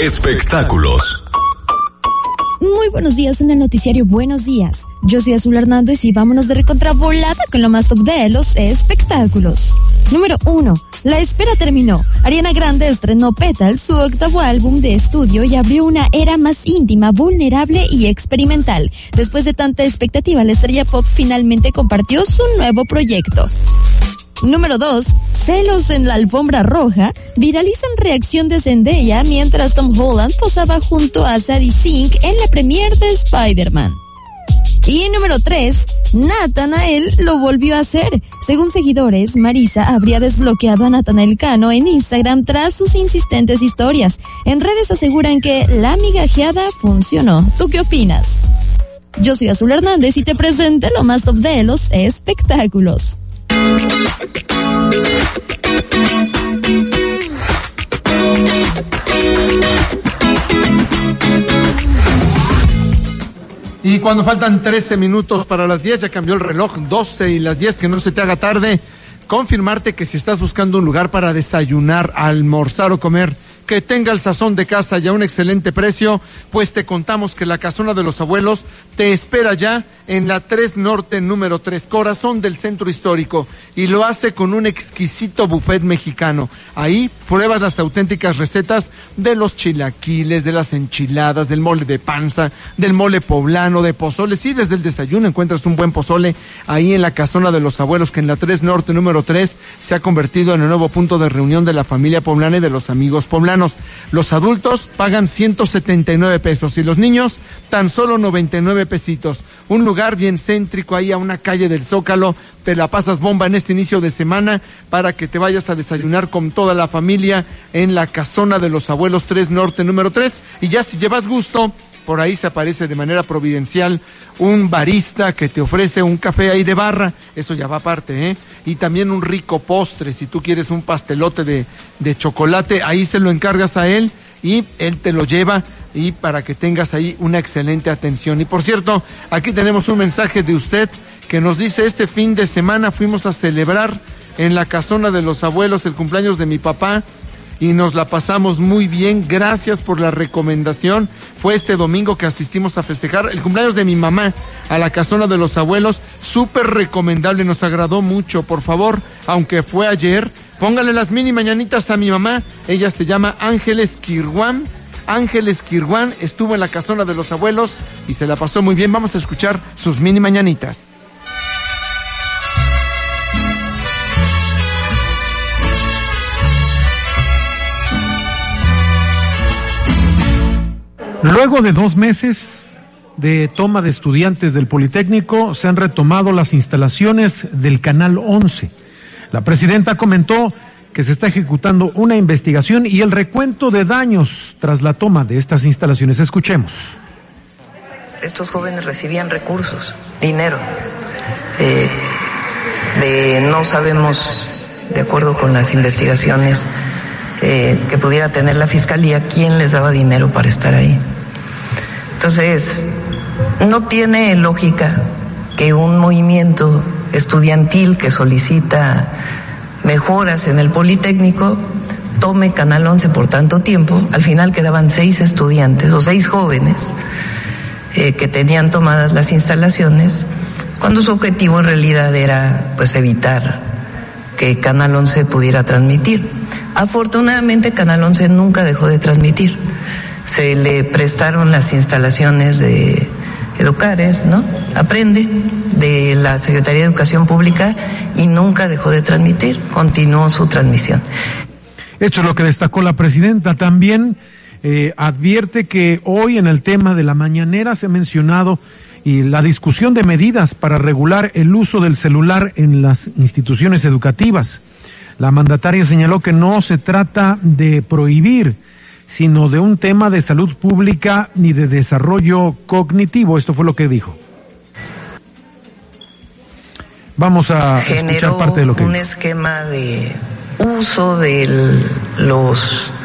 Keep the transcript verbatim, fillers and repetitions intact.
Espectáculos. Muy buenos días en el noticiario Buenos Días. Yo soy Azul Hernández y vámonos de recontravolada con lo más top de los espectáculos. Número uno. La espera terminó. Ariana Grande estrenó Petal, su octavo álbum de estudio, y abrió una era más íntima, vulnerable y experimental. Después de tanta expectativa, la estrella pop finalmente compartió su nuevo proyecto. Número dos. Celos en la alfombra roja viralizan reacción de Zendaya mientras Tom Holland posaba junto a Sadie Sink en la premiere de Spider-Man. Y número tres. Natanael lo volvió a hacer. Según seguidores, Marisa habría desbloqueado a Natanael Cano en Instagram tras sus insistentes historias. En redes aseguran que la migajeada funcionó. ¿Tú qué opinas? Yo soy Azul Hernández y te presento lo más top de los espectáculos. Y cuando faltan trece minutos para las diez, ya cambió el reloj, doce y las diez, que no se te haga tarde, confirmarte que si estás buscando un lugar para desayunar, almorzar o comer, que tenga el sazón de casa y a un excelente precio, pues te contamos que la Casona de los Abuelos te espera ya en la tres Norte número tres, corazón del centro histórico, y lo hace con un exquisito buffet mexicano. Ahí pruebas las auténticas recetas de los chilaquiles, de las enchiladas, del mole de panza, del mole poblano, de pozole. Sí, desde el desayuno encuentras un buen pozole ahí en la Casona de los Abuelos, que en la tres Norte número tres se ha convertido en el nuevo punto de reunión de la familia poblana y de los amigos poblanos. Los adultos pagan ciento setenta y nueve pesos y los niños tan solo noventa y nueve pesitos. Un lugar bien céntrico ahí a una calle del Zócalo. Te la pasas bomba en este inicio de semana para que te vayas a desayunar con toda la familia en la Casona de los Abuelos tres Norte número tres. Y ya si llevas gusto, por ahí se aparece de manera providencial un barista que te ofrece un café ahí de barra, eso ya va aparte, ¿eh? Y también un rico postre, si tú quieres un pastelote de, de chocolate, ahí se lo encargas a él y él te lo lleva, y para que tengas ahí una excelente atención. Y por cierto, aquí tenemos un mensaje de usted que nos dice: este fin de semana fuimos a celebrar en la Casona de los Abuelos el cumpleaños de mi papá y nos la pasamos muy bien, gracias por la recomendación. Fue este domingo que asistimos a festejar el cumpleaños de mi mamá a la Casona de los Abuelos, súper recomendable, nos agradó mucho. Por favor, aunque fue ayer, póngale las mini mañanitas a mi mamá. Ella se llama Ángeles Kirwan, Ángeles Kirwan, estuvo en la Casona de los Abuelos y se la pasó muy bien. Vamos a escuchar sus mini mañanitas. Luego de dos meses de toma de estudiantes del Politécnico, se han retomado las instalaciones del Canal once. La presidenta comentó que se está ejecutando una investigación y el recuento de daños tras la toma de estas instalaciones. Escuchemos. Estos jóvenes recibían recursos, dinero, eh, de no sabemos, de acuerdo con las investigaciones eh, que pudiera tener la Fiscalía, quién les daba dinero para estar ahí. Entonces, no tiene lógica que un movimiento estudiantil que solicita mejoras en el Politécnico tome Canal once por tanto tiempo. Al final quedaban seis estudiantes o seis jóvenes eh, que tenían tomadas las instalaciones, cuando su objetivo en realidad era pues evitar que Canal once pudiera transmitir. Afortunadamente Canal once nunca dejó de transmitir. Se le prestaron las instalaciones de Educares, ¿no? Aprende, de la Secretaría de Educación Pública, y nunca dejó de transmitir, continuó su transmisión. Esto es lo que destacó la presidenta. También eh, advierte que hoy en el tema de la mañanera se ha mencionado y la discusión de medidas para regular el uso del celular en las instituciones educativas. La mandataria señaló que no se trata de prohibir, sino de un tema de salud pública ni de desarrollo cognitivo. Esto fue lo que dijo. Vamos a Generó escuchar parte de lo que un dijo. Esquema de uso de los